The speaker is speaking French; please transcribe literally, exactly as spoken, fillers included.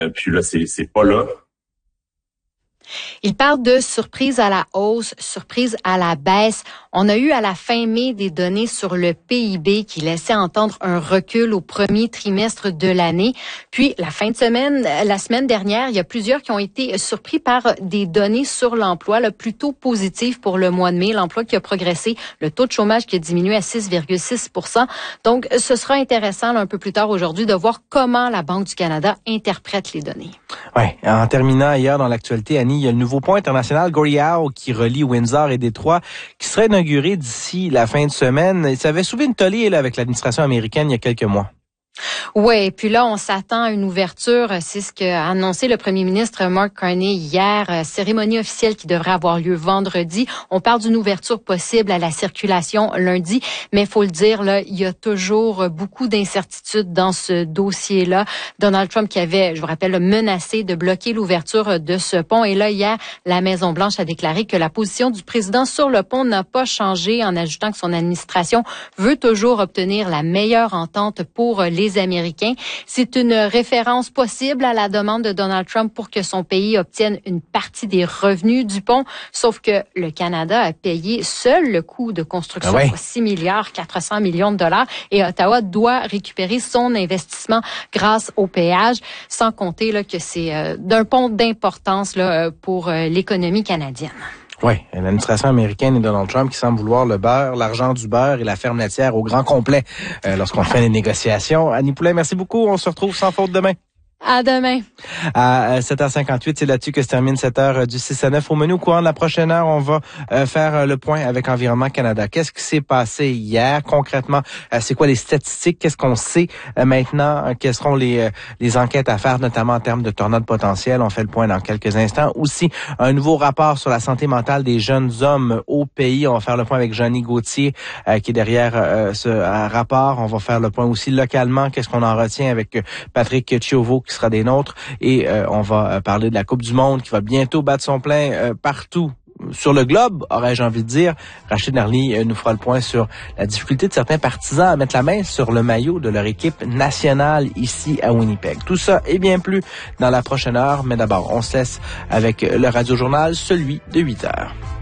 puis là, c'est, c'est pas là. Il parle de surprise à la hausse, surprise à la baisse. On a eu à la fin mai des données sur le P I B qui laissaient entendre un recul au premier trimestre de l'année. Puis la fin de semaine, la semaine dernière, il y a plusieurs qui ont été surpris par des données sur l'emploi, là, plutôt positives pour le mois de mai. L'emploi qui a progressé, le taux de chômage qui a diminué à six virgule six pour cent. Donc, ce sera intéressant là, un peu plus tard aujourd'hui de voir comment la Banque du Canada interprète les données. Oui, en terminant hier dans l'actualité, Annie, il y a le nouveau pont international Gordie Howe qui relie Windsor et Détroit, qui serait inauguré d'ici la fin de semaine. Ça avait soulevé une tollée là, avec l'administration américaine il y a quelques mois. Oui, puis là, on s'attend à une ouverture. C'est ce qu'a annoncé le premier ministre Mark Carney hier. Cérémonie officielle qui devrait avoir lieu vendredi. On parle d'une ouverture possible à la circulation lundi, mais il faut le dire, là, il y a toujours beaucoup d'incertitudes dans ce dossier-là. Donald Trump qui avait, je vous rappelle, menacé de bloquer l'ouverture de ce pont. Et là, hier, la Maison-Blanche a déclaré que la position du président sur le pont n'a pas changé, en ajoutant que son administration veut toujours obtenir la meilleure entente pour les Les Américains. C'est une référence possible à la demande de Donald Trump pour que son pays obtienne une partie des revenus du pont, sauf que le Canada a payé seul le coût de construction, ah ouais. six milliards quatre cents millions de dollars, et Ottawa doit récupérer son investissement grâce au péage, sans compter là, que c'est euh, d'un pont d'importance là, pour euh, l'économie canadienne. Oui, l'administration américaine et Donald Trump qui semble vouloir le beurre, l'argent du beurre et la ferme laitière au grand complet euh, lorsqu'on fait les négociations. Annie Poulin, merci beaucoup. On se retrouve sans faute demain. À demain. À sept heures cinquante-huit, c'est là-dessus que se termine cette heure du six à neuf. Au menu au courant de la prochaine heure, on va euh, faire le point avec Environnement Canada. Qu'est-ce qui s'est passé hier concrètement? Euh, c'est quoi les statistiques? Qu'est-ce qu'on sait euh, maintenant? Quelles seront les, euh, les enquêtes à faire, notamment en termes de tornades potentielles? On fait le point dans quelques instants. Aussi, un nouveau rapport sur la santé mentale des jeunes hommes au pays. On va faire le point avec Johnny Gauthier euh, qui est derrière euh, ce euh, rapport. On va faire le point aussi localement. Qu'est-ce qu'on en retient avec euh, Patrick Chiovo qui sera des nôtres, et euh, on va euh, parler de la Coupe du Monde qui va bientôt battre son plein euh, partout sur le globe, aurais-je envie de dire. Rachid Narly euh, nous fera le point sur la difficulté de certains partisans à mettre la main sur le maillot de leur équipe nationale ici à Winnipeg. Tout ça et bien plus dans la prochaine heure, mais d'abord, on se laisse avec le Radio-Journal, celui de huit heures.